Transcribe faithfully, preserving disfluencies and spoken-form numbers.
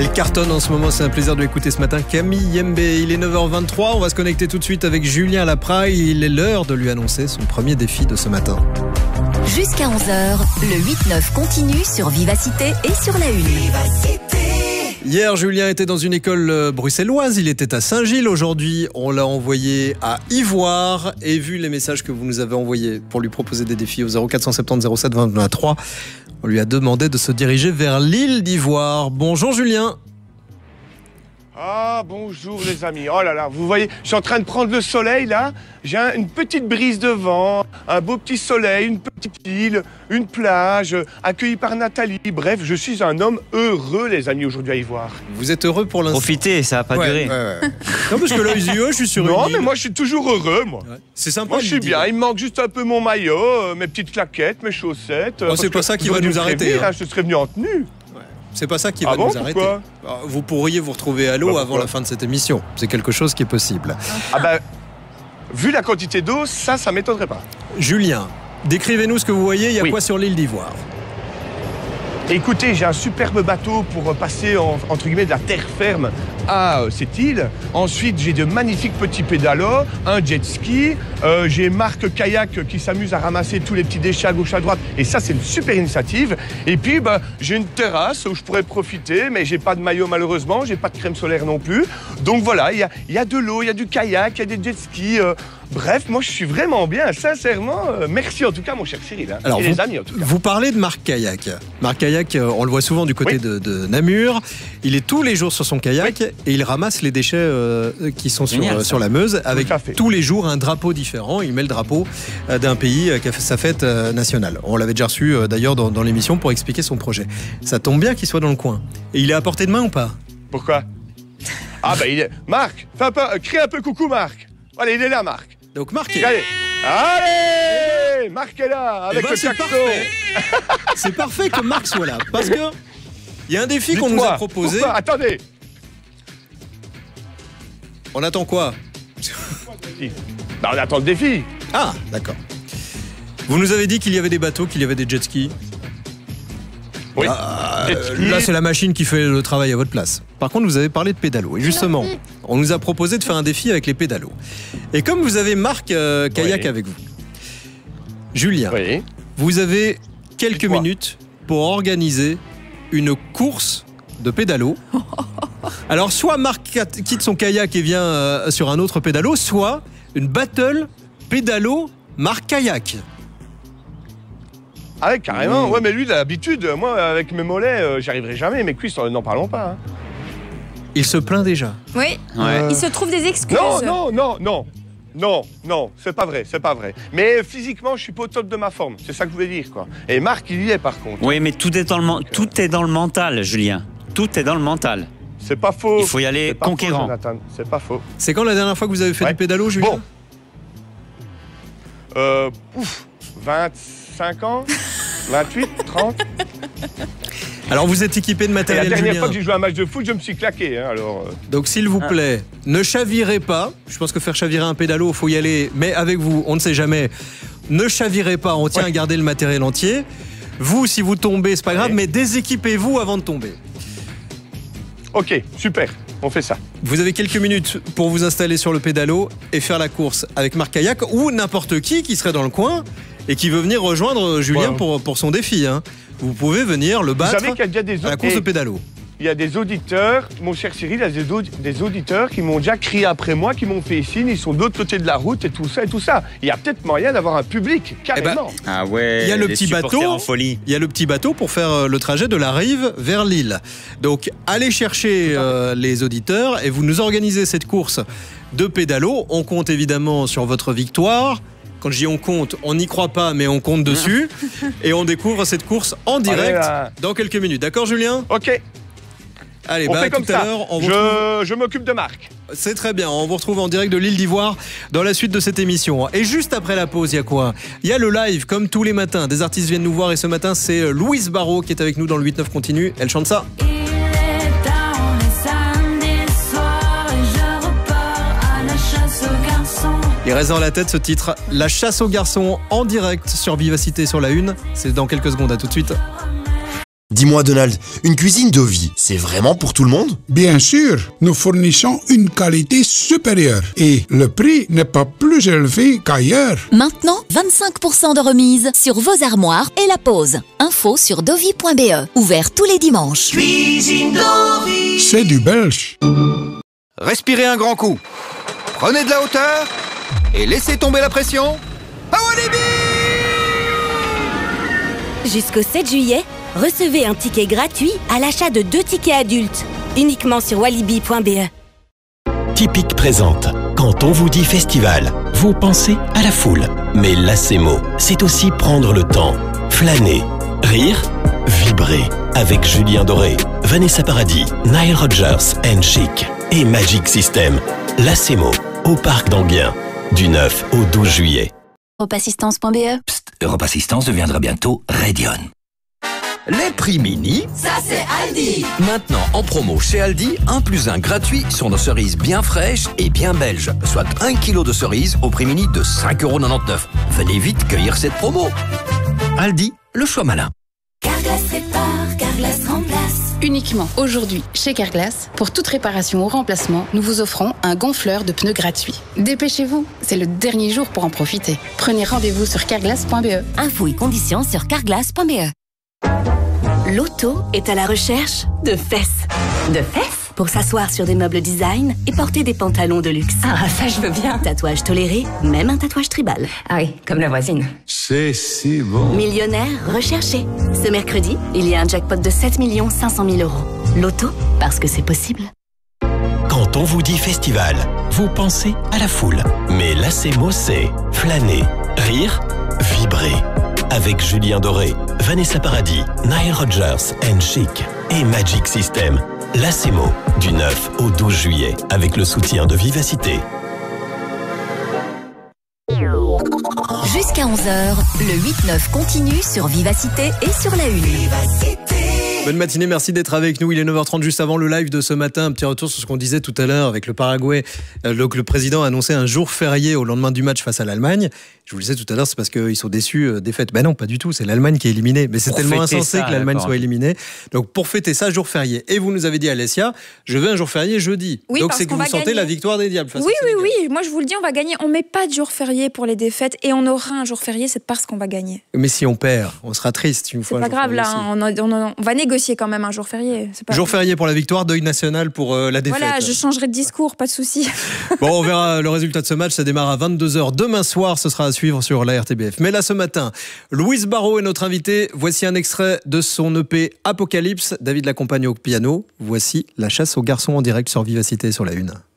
Elle cartonne en ce moment, c'est un plaisir de l'écouter ce matin. Camille Yembe, il est neuf heures vingt-trois, on va se connecter tout de suite avec Julien Lapraille. Il est l'heure de lui annoncer son premier défi de ce matin. Jusqu'à onze heures, le huit neuf continue sur Vivacité et sur la Une. Hier, Julien était dans une école bruxelloise, il était à Saint-Gilles. Aujourd'hui, on l'a envoyé à Ivoire. Et vu les messages que vous nous avez envoyés pour lui proposer des défis au zéro quatre cent soixante-dix zéro sept vingt-trois, on lui a demandé de se diriger vers l'île d'Ivoire. Bonjour Julien. Ah, bonjour les amis. Oh là là, vous voyez, je suis en train de prendre le soleil là. J'ai un, une petite brise de vent, un beau petit soleil, une petite île, une plage, accueilli par Nathalie. Bref, je suis un homme heureux les amis aujourd'hui à Ivoire. Vous êtes heureux pour l'instant? Profitez, ça va pas ouais, durer. Ouais, ouais. Non, parce que là, ils disent, je suis sur une Non, île. mais moi je suis toujours heureux, moi. Ouais. C'est sympa. Moi je suis bien, il me manque juste un peu mon maillot, euh, mes petites claquettes, mes chaussettes. Oh, c'est pas ça qui va nous arrêter. Hein. Hein, je serais venu en tenue. C'est pas ça qui ah va bon, nous arrêter. Vous pourriez vous retrouver à l'eau bah, avant la fin de cette émission. C'est quelque chose qui est possible. Ah bah, vu la quantité d'eau, ça, ça m'étonnerait pas. Julien, décrivez-nous ce que vous voyez. Il y a oui. quoi sur l'île d'Ivoire? Écoutez, j'ai un superbe bateau pour passer en, entre guillemets de la terre ferme à euh, cette île. Ensuite, j'ai de magnifiques petits pédalos, un jet ski. Euh, j'ai Marc Kayak qui s'amuse à ramasser tous les petits déchets à gauche à droite. Et ça, c'est une super initiative. Et puis, bah, j'ai une terrasse où je pourrais profiter, mais j'ai pas de maillot malheureusement, j'ai pas de crème solaire non plus. Donc voilà, il y a, y a de l'eau, il y a du kayak, il y a des jet skis. Euh, Bref, moi je suis vraiment bien, sincèrement. Euh, merci en tout cas, mon cher Cyril. Hein, Alors, et vous, les amis en tout cas. Vous parlez de Marc Kayak. Marc Kayak, euh, on le voit souvent du côté oui. de, de Namur. Il est tous les jours sur son kayak oui. et il ramasse les déchets euh, qui sont sur, Génial, euh, sur la Meuse avec tous les jours un drapeau différent. Il met le drapeau euh, d'un pays euh, qui a fait sa fête euh, nationale. On l'avait déjà reçu euh, d'ailleurs dans, dans l'émission pour expliquer son projet. Ça tombe bien qu'il soit dans le coin. Et il est à portée de main ou pas? Pourquoi? Ah bah il est... Marc, fais un peu, euh, crie un peu coucou Marc. Allez, il est là Marc. Donc Marc est... Allez, allez Marc est là, avec eh ben, le c'est parfait. C'est parfait que Marc soit là, parce que il y a un défi qu'on nous a proposé. Pourquoi? Attendez. On attend quoi? Ben, on attend le défi. Ah, d'accord. Vous nous avez dit qu'il y avait des bateaux, qu'il y avait des jet skis. Oui. Là, euh, là c'est la machine qui fait le travail à votre place. Par contre, vous avez parlé de pédalos. Et justement, on nous a proposé de faire un défi avec les pédalos. Et comme vous avez Marc euh, Kayak oui. avec vous, Julien, oui. vous avez quelques minutes pour organiser une course de pédalos. Alors, soit Marc quitte son kayak et vient euh, sur un autre pédalo, soit une battle pédalo Marc Kayak. Ah ouais, carrément. Mmh. Ouais, mais lui, il a l'habitude. Moi, avec mes mollets, euh, j'y arriverai jamais. Mes cuisses, n'en parlons pas. Hein. Il se plaint déjà. Oui. Ouais. Il se trouve des excuses. Non, non, non, non. Non, non, c'est pas vrai, c'est pas vrai. Mais physiquement, je suis pas au top de ma forme. C'est ça que je voulais dire, quoi. Et Marc, il y est, par contre. Oui, mais tout est dans le, Donc, tout est dans le mental, Julien. Tout est dans le mental. C'est pas faux. Il faut y aller conquérant. C'est pas faux. C'est quand la dernière fois que vous avez fait ouais. du pédalo, Julien? Bon. Euh, ouf, vingt-cinq ans, vingt-huit, trente. Alors vous êtes équipé de matériel. Et la dernière Julien. fois que j'ai joué à un match de foot, je me suis claqué. Hein, alors, euh... Donc s'il vous plaît, ah. ne chavirez pas. Je pense que faire chavirer un pédalo, il faut y aller. Mais avec vous, on ne sait jamais. Ne chavirez pas, on tient ouais. à garder le matériel entier. Vous, si vous tombez, c'est pas grave, ouais. mais déséquipez-vous avant de tomber. Ok, super, on fait ça. Vous avez quelques minutes pour vous installer sur le pédalo et faire la course avec Marc Kayak ou n'importe qui qui serait dans le coin et qui veut venir rejoindre Julien ouais. pour, pour son défi. Hein. Vous pouvez venir le battre Vous savez qu'il y a déjà des à la course de pédalo. Il y a des auditeurs, mon cher Cyril, il y a des, aud des auditeurs qui m'ont déjà crié après moi, qui m'ont fait signe, ils sont de l'autre côté de la route et tout ça et tout ça. Il y a peut-être moyen d'avoir un public, carrément. Eh ben, ah ouais, il y a le petit bateau, en folie. Il y a le petit bateau pour faire le trajet de la rive vers l'île. Donc allez chercher euh, les auditeurs et vous nous organisez cette course de pédalo. On compte évidemment sur votre victoire. Quand je dis on compte, on n'y croit pas, mais on compte dessus. Et on découvre cette course en direct dans quelques minutes. D'accord, Julien? Ok. Allez, on bah, fait comme tout ça. à l'heure, on je, retrouve... je m'occupe de Marc. C'est très bien, on vous retrouve en direct de l'île d'Ivoire dans la suite de cette émission. Et juste après la pause, il y a quoi? Il y a le live, comme tous les matins. Des artistes viennent nous voir et ce matin, c'est Louise Barrault qui est avec nous dans le huit neuf continue. Elle chante ça. Il est tard, on est samedi soir et je repars à la chasse aux garçons. Il reste dans la tête ce titre, La chasse aux garçons en direct sur Vivacité sur la Une. C'est dans quelques secondes, à tout de suite. Dis-moi Donald, une cuisine Dovi, c'est vraiment pour tout le monde? Bien sûr, nous fournissons une qualité supérieure et le prix n'est pas plus élevé qu'ailleurs. Maintenant, vingt-cinq pour cent de remise sur vos armoires et la pose. Info sur dovi point b e. Ouvert tous les dimanches. Cuisine Dovi. C'est du belge. Respirez un grand coup. Prenez de la hauteur et laissez tomber la pression. Jusqu'au sept juillet, recevez un ticket gratuit à l'achat de deux tickets adultes, uniquement sur walibi point b e. Typique présente. Quand on vous dit festival, vous pensez à la foule. Mais l'Acemo, c'est aussi prendre le temps, flâner, rire, vibrer. Avec Julien Doré, Vanessa Paradis, Nile Rodgers and Chic et Magic System. L'Acemo, au Parc d'Anguien, du neuf au douze juillet. Europassistance point b e. Psst, Europassistance deviendra bientôt Radion. Les prix mini, ça c'est Aldi. Maintenant en promo chez Aldi, un plus un gratuit sur nos cerises bien fraîches et bien belges. Soit un kilo de cerises au prix mini de cinq euros quatre-vingt-dix-neuf. Venez vite cueillir cette promo. Aldi, le choix malin. Carglass répare, Carglass remplace. Uniquement aujourd'hui, chez Carglass, pour toute réparation ou remplacement, nous vous offrons un gonfleur de pneus gratuit. Dépêchez-vous, c'est le dernier jour pour en profiter. Prenez rendez-vous sur carglass point b e. Infos et conditions sur carglass point b e. L'auto est à la recherche de fesses. De fesses? Pour s'asseoir sur des meubles design et porter des pantalons de luxe. Ah, ça je veux bien. Tatouage toléré, même un tatouage tribal. Ah oui, comme la voisine. C'est si bon. Millionnaire recherché. Ce mercredi, il y a un jackpot de sept millions cinq cent mille euros. L'auto, parce que c'est possible. Quand on vous dit festival, vous pensez à la foule. Mais l'Acemo, c'est flâner, rire, vibrer. Avec Julien Doré, Vanessa Paradis, Nile Rodgers and Chic et Magic System. L'Acemo, du neuf au douze juillet, avec le soutien de Vivacité. Jusqu'à onze heures, le huit neuf continue sur Vivacité et sur la une. Bonne matinée, merci d'être avec nous. Il est neuf heures trente, juste avant le live de ce matin. Un petit retour sur ce qu'on disait tout à l'heure avec le Paraguay. Euh, le, le président a annoncé un jour férié au lendemain du match face à l'Allemagne. Je vous le disais tout à l'heure, c'est parce qu'ils sont déçus euh, des fêtes. Ben non, pas du tout, c'est l'Allemagne qui est éliminée. Mais c'est pour tellement insensé ça, que l'Allemagne soit éliminée. Donc pour fêter ça, jour férié. Et vous nous avez dit, Alessia, je veux un jour férié jeudi. Oui, donc c'est que vous sentez gagner. La victoire des Diables. Oui, oui, oui. Moi je vous le dis, on va gagner. On met pas de jour férié pour les défaites et on aura un jour férié, c'est parce qu'on va gagner. Mais si on perd, on sera triste une c'est fois. C'est pas grave, là, on, on, on, on va négocier quand même un jour férié. C'est pas jour férié pour la victoire, deuil national pour euh, la défaite. Voilà, je changerai de discours, pas de souci. Bon, on verra le résultat de ce match. Ça démarre à vingt-deux heures demain soir. Ce sera à suivre sur la R T B F. Mais là, ce matin, Louise Barraud est notre invitée. Voici un extrait de son E P Apocalypse. David l'accompagne au piano. Voici La chasse aux garçons en direct sur Vivacité sur la une.